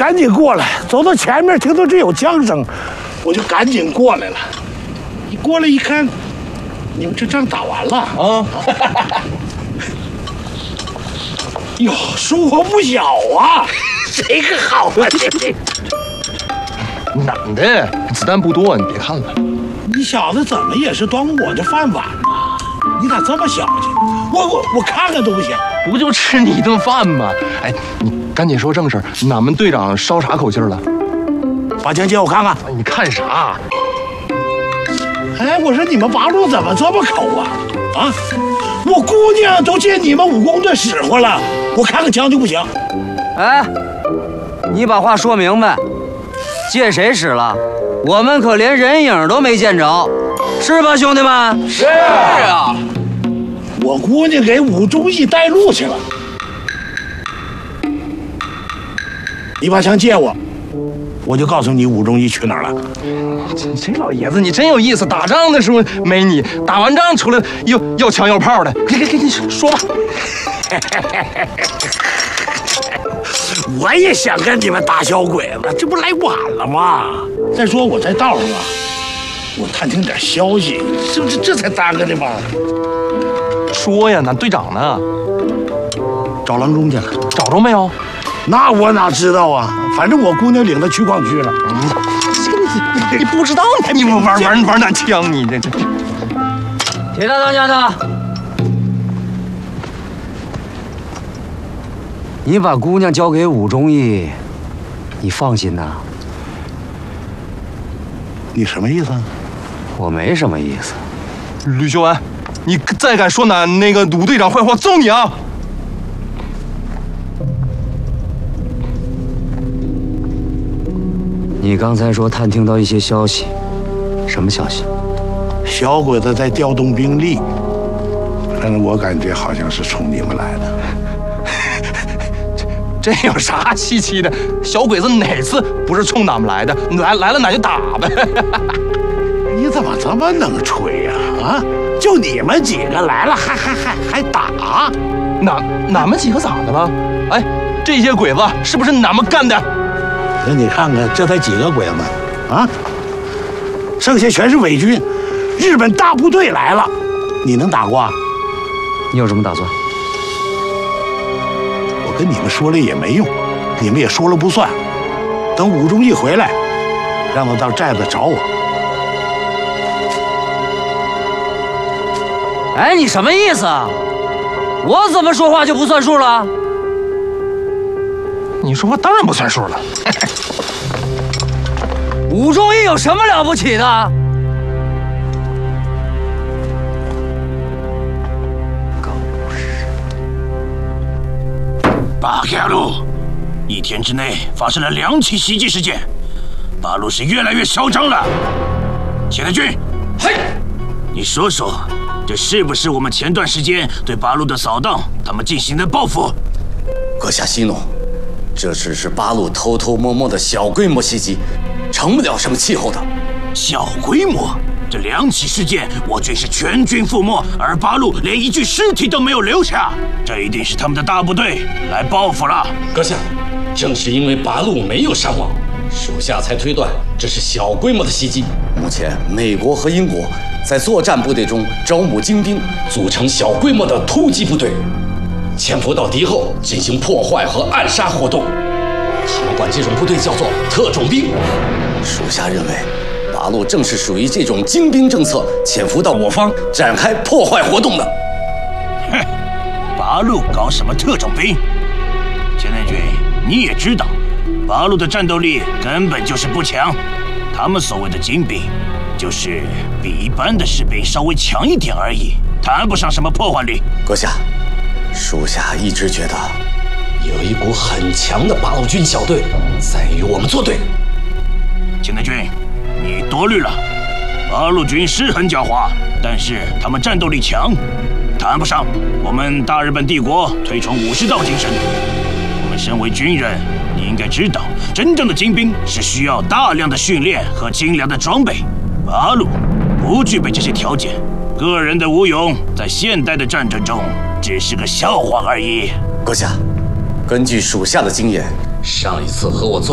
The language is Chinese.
赶紧过来，走到前面听到这有枪声，我就赶紧过来了。一过来一看，你们这仗打完了啊！哟，收获不小啊！这个好啊！ 男的子弹不多，你别看了。 你小子怎么也是端我的饭碗啊？你咋这么小气？我看看都不行。 不就吃你一顿饭吗？哎，你赶紧说正事儿，俺们队长烧啥口信了？ 把枪借我看看。 你看啥？ 哎，我说你们八路怎么这么抠啊？啊，我姑娘都借你们武工队使唤了，我看看枪就不行。 哎，你把话说明白，借谁使了？我们可连人影都没见着，是吧，兄弟们？ 是啊。 我姑娘给武忠义带路去了，你把枪借我，我就告诉你武忠义去哪儿了。 这老爷子你真有意思，打仗的时候没你，打完仗出来又要枪要炮的，给你说吧。 我也想跟你们打小鬼子，这不来晚了吗？再说我在道上啊，我探听点消息，是不是这才耽搁的吗？ 说呀，俺队长呢？ 找郎中去了， 找着没有？ 那我哪知道啊？反正我姑娘领他去矿区了。 你不知道你玩哪枪？你这。 铁大当家的，你把姑娘交给武忠义，你放心呐？ 你什么意思啊？ 我没什么意思。 吕秀安，你再敢说俺那个鲁队长坏话，揍你啊！ 你刚才说探听到一些消息，什么消息？ 小鬼子在调动兵力，反正我感觉好像是冲你们来的。 这有啥稀奇的？小鬼子哪次不是冲俺们来的？来了俺就打呗。 你怎么这么能吹呀？啊，就你们几个来了还打？ 俺们几个咋的了？哎，这些鬼子是不是俺们干的？ 那你看看，这才几个鬼子啊？剩下全是伪军，日本大部队来了，你能打过？ 你有什么打算？ 我跟你们说了也没用，你们也说了不算。等武忠义回来，让他到寨子找我。 哎，你什么意思啊？我怎么说话就不算数了？ 你说话当然不算数了。 武忠义有什么了不起的？狗屎！ 巴卡路，一天之内发生了2起袭击事件，八路是越来越嚣张了。钱太君， 嘿， 你说说，这是不是我们前段时间对八路的扫荡，他们进行的报复？ 阁下息怒，这只是八路偷偷摸摸的小规模袭击，成不了什么气候的。 小规模？这2起事件，我军是全军覆没，而八路连一具尸体都没有留下，这一定是他们的大部队来报复了。 阁下，正是因为八路没有伤亡，属下才推断这是小规模的袭击。目前，美国和英国在作战部队中招募精兵，组成小规模的突击部队，潜伏到敌后进行破坏和暗杀活动。他们管这种部队叫做特种兵。属下认为，八路正是属于这种精兵政策潜伏到我方展开破坏活动的。 哼，八路搞什么特种兵？钱太君，你也知道，八路的战斗力根本就是不强，他们所谓的精兵，就是比一般的士兵稍微强一点而已，谈不上什么破坏力。 阁下，属下一直觉得有一股很强的八路军小队在与我们作对。 钱太君，你多虑了。八路军是很狡猾，但是他们战斗力强，谈不上。我们大日本帝国推崇武士道精神，我们身为军人，你应该知道，真正的精兵是需要大量的训练和精良的装备。八路不具备这些条件，个人的武勇在现代的战争中只是个笑话而已。 阁下，根据属下的经验，上一次和我作